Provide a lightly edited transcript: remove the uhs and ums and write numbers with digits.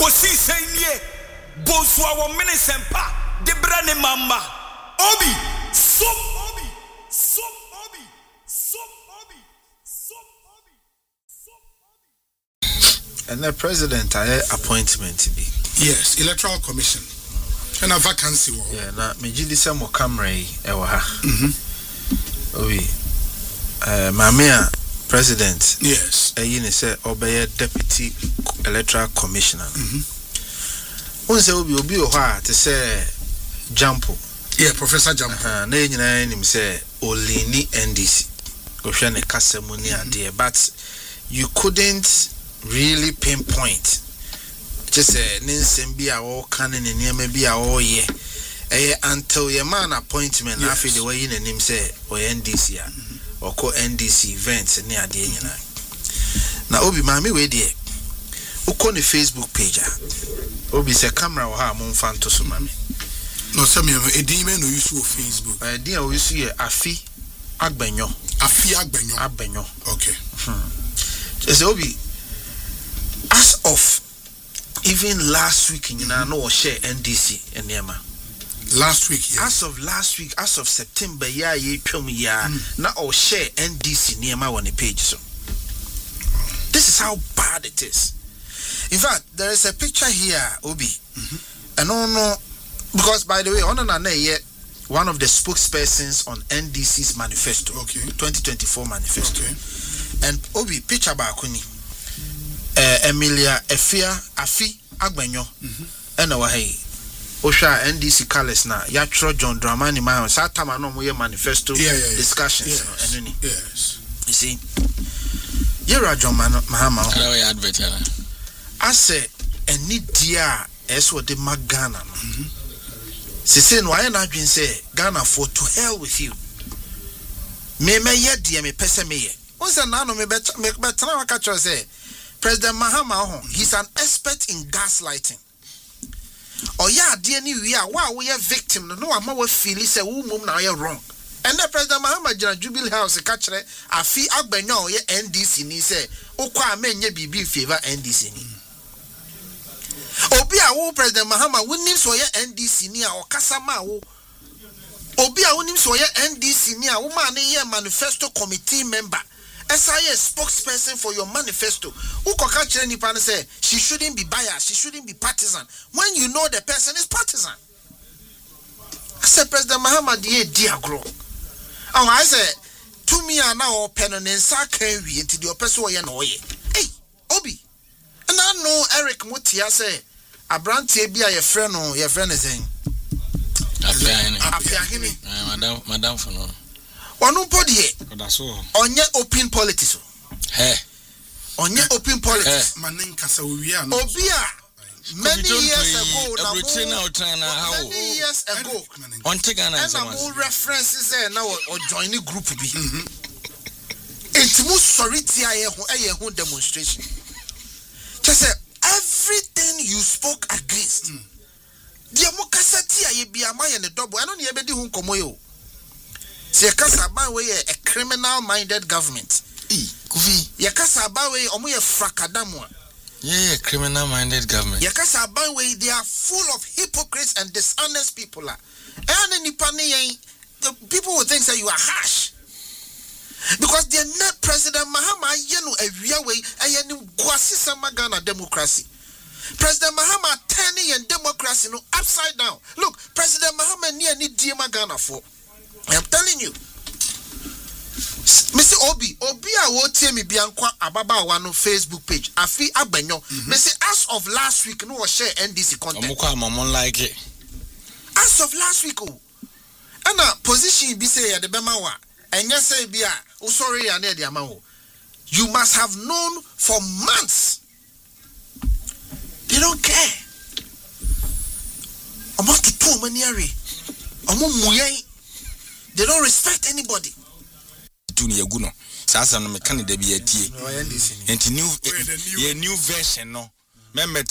kosi senye bonso a wo mene sempa de brane mama obi so obi so obi so obi so obi so obi. And the president appointment be yes, electoral commission and a vacancy wo yeah na mejidi se mo camera e wo ha obi mamia president yes you say obey deputy electoral commissioner say obi o ha to say Jampo yeah Professor Jampo na nyina nim say olini NDC go hwe ne kasemu ni ade but you couldn't really pinpoint just nsem bi a wo kan ne niam bi a wo ye until your man appointment na fe the way in nim say o NDC a or ko NDC events ni ade nyina na obi mami we de uko ne Facebook page obi se camera wo ha mo mfa nto so mami no se me edin me no use o Facebook edin a wo use ye afi agbenyo okay so obi as of even last week nyina no share NDC enema last week yes. as of September ya ye twam ya na o share NDC niema on the page so this is how bad it is. In fact, there is a picture here obi and no because by the way on one of the spokespersons on NDC's manifesto 2024 manifesto and obi picture ba kuni Emilia Afi Agbenyo and wa hey Osha NDC Carlos na ya tro John Dramani ma sa tama no mo ye manifesto discussions and yes you see Yera John Mahama how you advert I say any dia eso de magana no se no aye na adwen say Ghana for to hell with you me ye dia me pese me ye onse na no me betra waka cho say President Mahama he's an expert in gaslighting. Or ya dear ni we are we are victim no ama we feel say wo mum na you wrong. And the President Mahama jina Jubilee House catch afi agbenyo ye NDC ni say okwa amenye bibi favor NDC ni. Obi a wo President Mahama wonim so ye NDC ni a okasa ma wo. Obi a wonim so ye NDC ni a wo ma ne ye manifesto committee member. SIA spokesperson for your manifesto. Ukoka chere nipa say she shouldn't be biased, she shouldn't be partisan. When you know the person is partisan. I said President Mahama dia grow. I said to me now pen and sa can we into the person we no ye. Hey, Obi. And I know Eric Mutia say Abrantie bia your friend is saying. Madam for no. Wanu podie odaso onye open politics onye open politics manen kasa wi an obi a many years ago on Tigana and all references na o join the group bi entimu sorry tia ye ho demonstration just say everything you spoke against dia mo kasa tia ye bia ma ye ne double eno ne ye bedi hu nkomo yo. Yekasa we a criminal minded government. Yekasa we omo ye frakadamwa. Yeah, criminal minded government. Yekasa we they are full of hypocrites and dishonest people. And the people will think that you are harsh. Because the net President Mahama yenu a way ayenu gwasi sama Ghana democracy. President Mahama turning and democracy no upside down. Look, President Mahama ni diema Ghana for. I'm telling you. Mr. Obi a wo tie me biankwa ababa wa no Facebook page afi agbenyo Mr. as of last week no share NDC content omukwa amon like it as of last week and a position be say the bema wa enye say bia o sorry ya na de ama wo you must have known for months. They don't care about to too many are they don't respect anybody. Sasa no mechanic de bi atie. Enti new version no.